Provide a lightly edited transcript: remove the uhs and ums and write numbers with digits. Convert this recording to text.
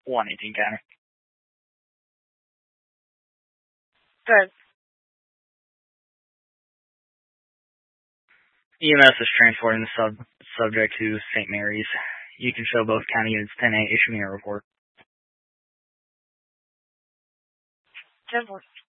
118 County. Good. EMS is transporting the subject to St. Mary's. You can show both County Units 10A. Issue me a report. 10-4.